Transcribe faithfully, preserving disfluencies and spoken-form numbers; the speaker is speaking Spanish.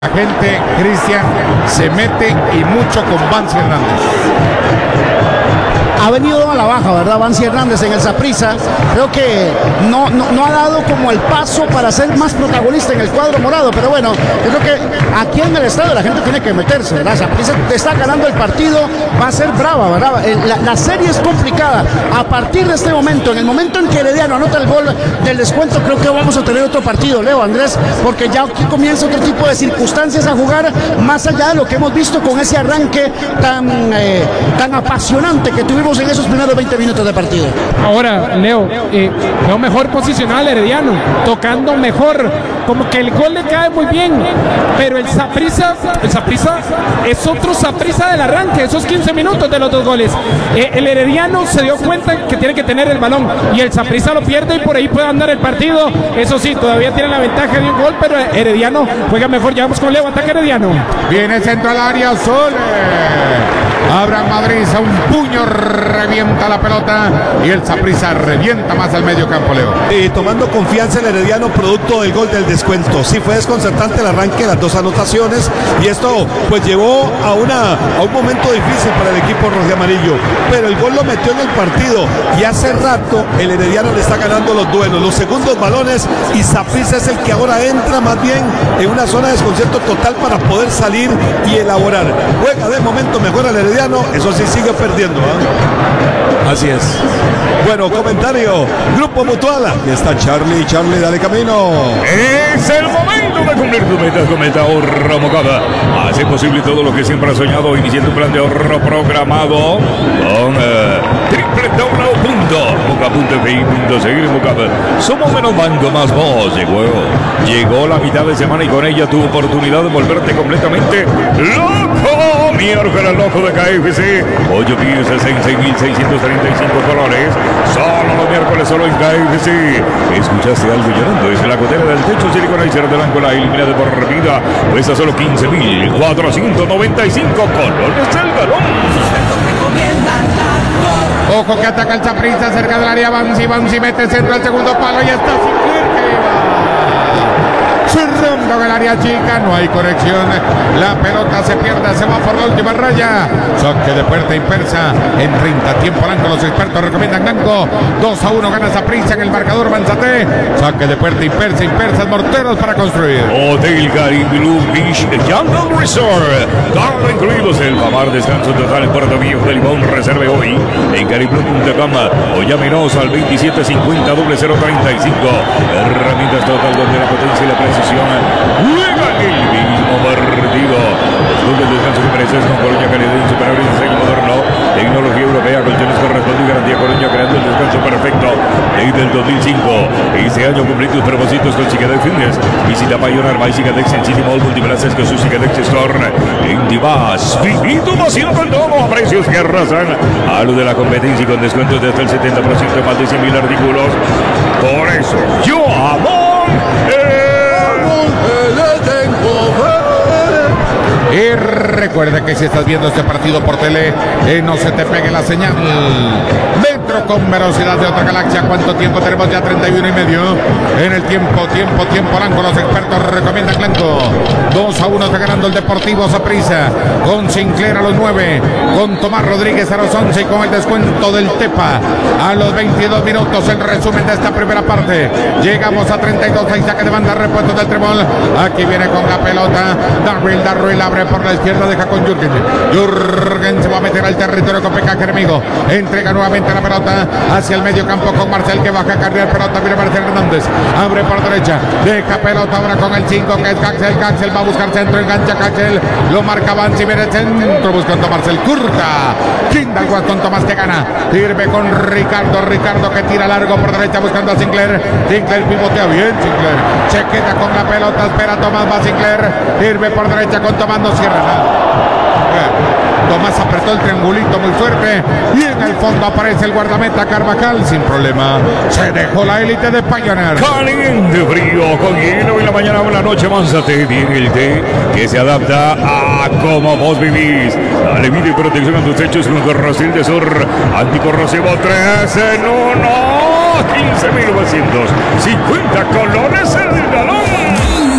La gente, Cristian, se mete y mucho con Vancy Hernández. Ha venido a la baja, ¿verdad? Vancy Hernández en el Saprissa. Creo que no, no, no ha dado como el paso para ser más protagonista en el cuadro morado. Pero bueno, yo creo que aquí en el estadio la gente tiene que meterse, ¿verdad? Saprissa está ganando el partido, va a ser brava, ¿verdad? La, la serie es complicada. A partir de este momento, en el momento en que Herediano anota el gol del descuento, creo que vamos a tener otro partido, Leo, Andrés, porque ya aquí comienza otro tipo de circunstancias a jugar, más allá de lo que hemos visto con ese arranque tan, eh, tan apasionante que tuvimos en esos primeros veinte minutos de partido. Ahora, Leo, eh, veo mejor posicionado al Herediano, tocando mejor, como que el gol le cae muy bien, pero el Saprissa, el Saprissa es otro Saprissa del arranque, esos quince minutos de los dos goles. Eh, el Herediano se dio cuenta que tiene que tener el balón y el Saprissa lo pierde y por ahí puede andar el partido. Eso sí, todavía tiene la ventaja de un gol, pero Herediano juega mejor. Ya vamos con Leo, ataque Herediano. Viene centro al área, Sole. Abraham Madrid a un puño, revienta la pelota y el Saprissa revienta más al medio campo, Leo. Y tomando confianza el Herediano producto del gol del descuento. Sí fue desconcertante el arranque de las dos anotaciones y esto pues llevó a, una, a un momento difícil para el equipo rojiamarillo, pero el gol lo metió en el partido y hace rato el Herediano le está ganando los duelos, los segundos balones, y Saprissa es el que ahora entra más bien en una zona de desconcierto total para poder salir y elaborar. Juega de momento mejor al Herediano, eso sí sigue perdiendo, ¿eh? Así es. Bueno, comentario, Grupo Mutual. Aquí está Charlie, Charlie, dale camino. Es el momento de cumplir tu meta con Meta Ahorro Mocada. Hace posible todo lo que siempre has soñado, iniciando un plan de ahorro programado con uh, doble u punto moca punto f i punto c r Mocada. Somos menos banco más vos. Llegó, llegó la mitad de semana y con ella tu oportunidad de volverte completamente loco. Miércoles loco de K F C. ocho mil sesenta y seis mil seiscientos treinta y cinco colores. Solo los miércoles, solo en K F C. ¿Escuchaste algo llorando? Es la gotera del techo Siliconizer de Blanco, la eliminada por vida. Cuesta solo quince mil cuatrocientos noventa y cinco colores el galón. Ojo que ataca el Saprissa cerca del área. Vancy, Vancy mete centro al segundo palo y está Sinclair que va cerrando el área chica, no hay conexión, la pelota se pierde, se va por la última raya. Saque de puerta impersa en treinta, tiempo blanco, los expertos recomiendan blanco. Dos a uno gana Saprissa en el marcador Manzate. Saque de puerta impersa, impersas, morteros para construir. Hotel Caribe Blue Beach Jungle Resort, todo incluidos, el Pamar, descanso total en Puerto Viejo de Limón. Reserve hoy en cariblue punto com o llámenos al veintisiete cincuenta cero treinta y cinco. Herramientas total donde la potencia y la precisión juegan el mismo partido. Después del descanso que mereces con Colonia Canadiense, superior y diseño moderno, tecnología europea, colchones corresponde y garantía Colonia, creando el descanso perfecto desde el dos mil cinco. Este año cumplí tus propósitos con Cicadex Fitness. Visita Pioneer by Cicadex en City Mall Multiplazas con su Cicadex Store en Divas. Viví tu vacío con todo a precios que arrasan. A lo de la competencia y con descuentos de hasta el setenta por ciento de más de cien mil artículos. Por eso yo amo Y recuerda que si estás viendo este partido por tele, eh, no se te pegue la señal. Metro con velocidad de otra galaxia. ¿Cuánto tiempo tenemos? Ya treinta y uno y medio. En el tiempo, tiempo, tiempo blanco. Los expertos recomiendan blanco. dos a uno está ganando el Deportivo Saprissa. Con Sinclair a los nueve. Con Tomás Rodríguez a los once. Y con el descuento del Tepa a los veintidós minutos. El resumen de esta primera parte. Llegamos a treinta y dos. Hay saque de banda, repuesto del Tremol. Aquí viene con la pelota. Darryl, Darryl abre por la izquierda, deja con Jürgen. Jürgen se va a meter al territorio con Peca Germigo. Entrega nuevamente la pelota hacia el medio campo con Marcel que baja a cargar pelota. Viene Marcel Hernández. Abre por derecha. Deja pelota ahora con el cinco que es Caxel. Caxel va a buscar centro. Engancha Caxel. Lo marca Vancy. Viene el centro buscando Marcel. Curta. Quindalguas con Tomás que gana. Sirve con Ricardo. Ricardo que tira largo por derecha buscando a Sinclair. Sinclair pivotea bien. Sinclair se queda con la pelota. Espera Tomás. Va Sinclair. Sirve por derecha con Tomás. No cierra nada. Tomás apretó el triangulito muy fuerte y en el fondo aparece el guardameta Carvajal sin problema. Se dejó la élite de Pioneer. Caliente, frío, con hielo y la mañana o la noche. Manzate viene el té que se adapta a cómo vos vivís. Dale vida y protección a tus techos con Corrosil de Sur. Anticorrosivo tres en uno. quince mil novecientos cincuenta colones el galón.